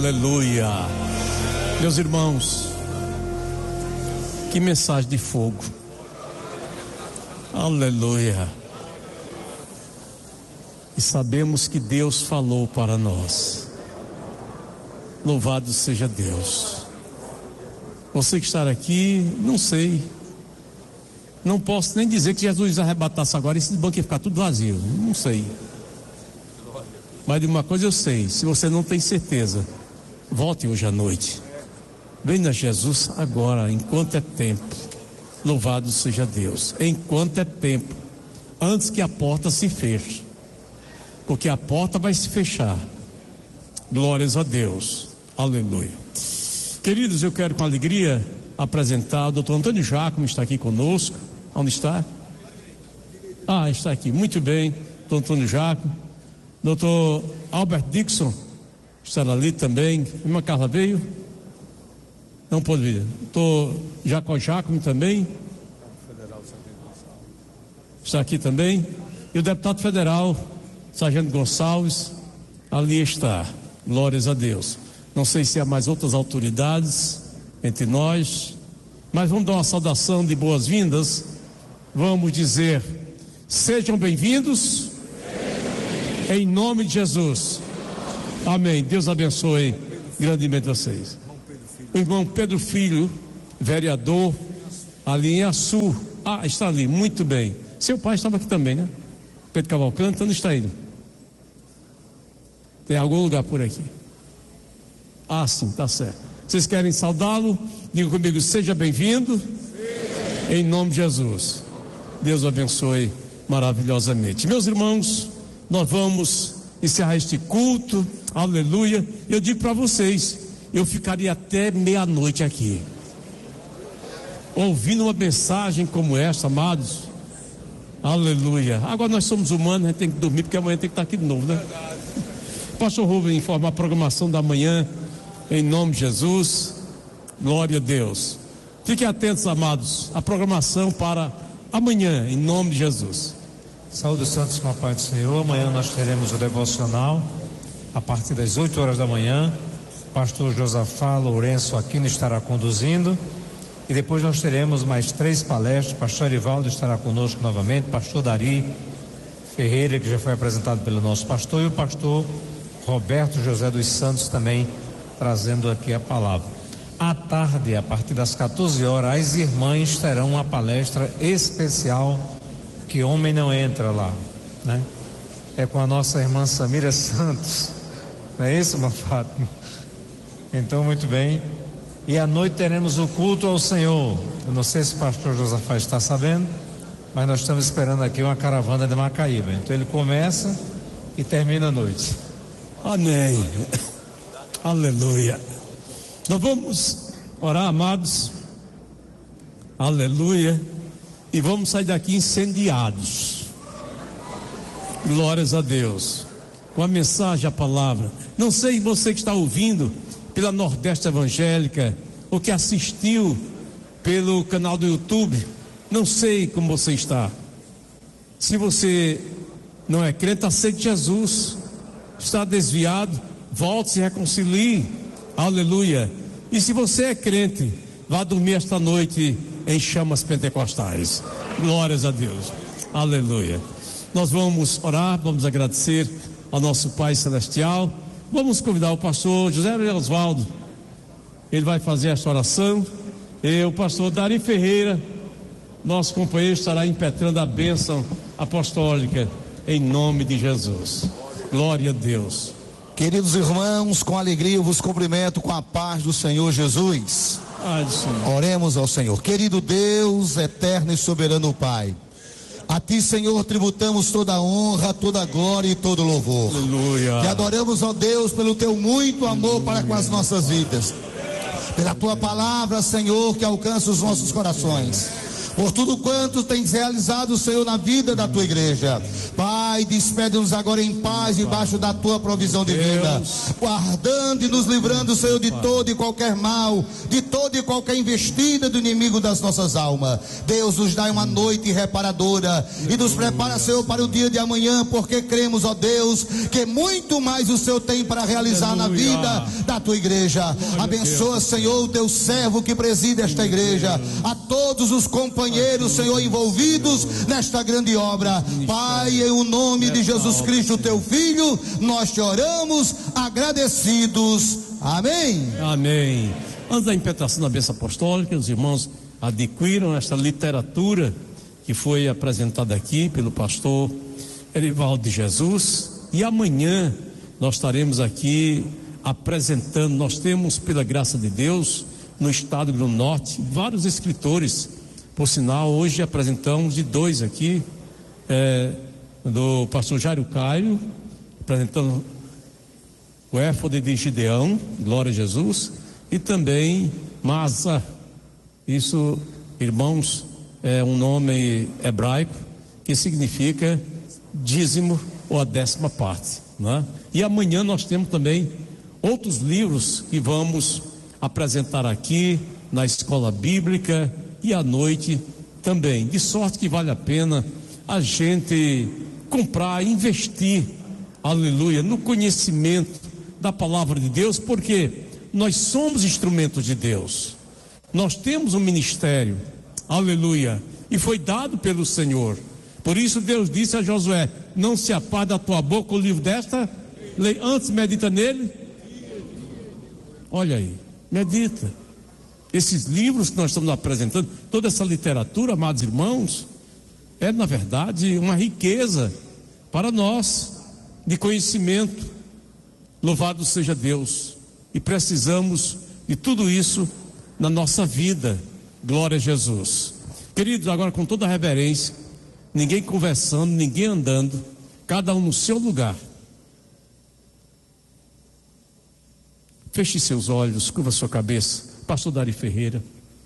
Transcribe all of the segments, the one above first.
Aleluia. Meus irmãos, que mensagem de fogo. Aleluia. E sabemos que Deus falou para nós. Louvado seja Deus. Você que está aqui, não sei. Não posso nem dizer que Jesus arrebatasse agora e esse banco ia ficar tudo vazio. Não sei. Mas de uma coisa eu sei, se você não tem certeza, volte hoje à noite. Venha a Jesus agora, enquanto é tempo. Louvado seja Deus. Enquanto é tempo, antes que a porta se feche. Porque a porta vai se fechar. Glórias a Deus. Aleluia. Queridos, eu quero com alegria apresentar o doutor Antônio Giacomo, está aqui conosco. Onde está? Está aqui, muito bem, doutor Antônio Giacomo. Doutor Albert Dixon está ali também. Irmã Carla veio? Não pôde vir. Doutor Jacó Giacomo também está aqui também. E o deputado federal Sargento Gonçalves ali está. Glórias a Deus. Não sei se há mais outras autoridades entre nós, mas vamos dar uma saudação de boas-vindas. Vamos dizer: sejam bem-vindos. Em nome de Jesus. Amém. Deus abençoe grandemente vocês. O irmão Pedro Filho, vereador, ali em Açu. Está ali, muito bem. Seu pai estava aqui também, né? Pedro Cavalcante, onde está ele? Tem algum lugar por aqui? Sim, está certo. Vocês querem saudá-lo? Diga comigo: seja bem-vindo. Em nome de Jesus. Deus o abençoe maravilhosamente. Meus irmãos, nós vamos encerrar este culto, aleluia. Eu digo para vocês, eu ficaria até meia-noite aqui, ouvindo uma mensagem como essa, amados, aleluia. Agora nós somos humanos, a gente tem que dormir, porque amanhã tem que estar aqui de novo, né? Pastor Rubem informa a programação da manhã, em nome de Jesus, glória a Deus. Fiquem atentos, amados, a programação para amanhã, em nome de Jesus. Saúde santos com a paz do Senhor. Amanhã nós teremos o devocional a partir das 8 horas da manhã. Pastor Josafá Lourenço Aquino estará conduzindo, e depois nós teremos mais 3 palestras. Pastor Arivaldo estará conosco novamente, pastor Dari Ferreira, que já foi apresentado pelo nosso pastor, e o pastor Roberto José dos Santos também trazendo aqui a palavra. À tarde, a partir das 14 horas, as irmãs terão uma palestra especial, que homem não entra lá, né? É com a nossa irmã Samira Santos, não é isso, irmã Fátima? Então, muito bem. E à noite teremos o culto ao Senhor. Eu não sei se o pastor Josafá está sabendo, mas nós estamos esperando aqui uma caravana de Macaíba. Então ele começa e termina a noite. Amém. Aleluia. Nós vamos orar, amados. Aleluia. E vamos sair daqui incendiados. Glórias a Deus. Com a mensagem, a palavra. Não sei você que está ouvindo pela Nordeste Evangélica, ou que assistiu pelo canal do YouTube. Não sei como você está. Se você não é crente, aceite Jesus. Está desviado, volte, se reconcilie. Aleluia. E se você é crente, vá dormir esta noite em chamas pentecostais. Glórias a Deus. Aleluia. Nós vamos orar, vamos agradecer ao nosso Pai Celestial. Vamos convidar o pastor José Osvaldo. Ele vai fazer esta oração. E o pastor Dari Ferreira, nosso companheiro, estará impetrando a bênção apostólica em nome de Jesus. Glória a Deus. Queridos irmãos, com alegria eu vos cumprimento com a paz do Senhor Jesus. Oremos ao Senhor. Querido Deus, eterno e soberano Pai, a Ti, Senhor, tributamos toda a honra, toda a glória e todo o louvor. Aleluia. Te adoramos, ó Deus, pelo Teu muito amor para com as nossas vidas, pela Tua palavra, Senhor, que alcança os nossos corações. por tudo quanto tens realizado, Senhor, na vida da tua igreja. Pai, despede-nos agora em paz, debaixo da tua provisão divina, guardando e nos livrando, Senhor, de todo e qualquer mal, de toda e qualquer investida do inimigo das nossas almas. Deus, nos dá uma noite reparadora e nos prepara, Senhor, para o dia de amanhã, porque cremos, ó Deus, que muito mais o Senhor tem para realizar na vida da tua igreja. Abençoa, Senhor, o teu servo que preside esta igreja, a todos os companheiros, Senhor, envolvidos nesta grande obra. Pai, em o nome de Jesus Cristo, teu Filho, nós te oramos agradecidos. Amém. Amém. Antes da impetração da bênção apostólica, os irmãos adquiram esta literatura que foi apresentada aqui pelo pastor Erivaldo de Jesus, e amanhã nós estaremos aqui apresentando. Nós temos, pela graça de Deus, no estado do Norte, vários escritores. Por sinal, hoje apresentamos de dois aqui, do pastor Jairo Caio, apresentando o Éfode de Gideão, glória a Jesus, e também Masa. Isso, irmãos, é um nome hebraico que significa dízimo ou a 10ª parte, né? E amanhã nós temos também outros livros que vamos apresentar aqui na escola bíblica, e à noite também, de sorte que vale a pena a gente comprar, investir, aleluia, no conhecimento da palavra de Deus, porque nós somos instrumentos de Deus, nós temos um ministério, aleluia, e foi dado pelo Senhor. Por isso Deus disse a Josué: não se apague da tua boca o livro desta lei, antes medita nele. Olha aí, medita. Esses livros que nós estamos apresentando, toda essa literatura, amados irmãos, é na verdade uma riqueza para nós de conhecimento. Louvado seja Deus. E precisamos de tudo isso na nossa vida. Glória a Jesus. Queridos, agora com toda a reverência, ninguém conversando, ninguém andando, cada um no seu lugar. Feche seus olhos, curva sua cabeça. Pastor Dari Ferreira.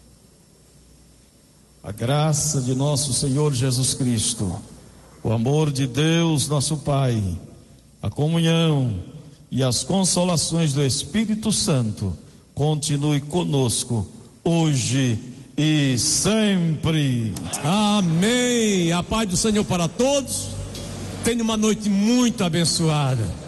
A graça de nosso Senhor Jesus Cristo, o amor de Deus nosso Pai, a comunhão e as consolações do Espírito Santo continue conosco hoje e sempre. Amém. A paz do Senhor para todos. Tenha uma noite muito abençoada.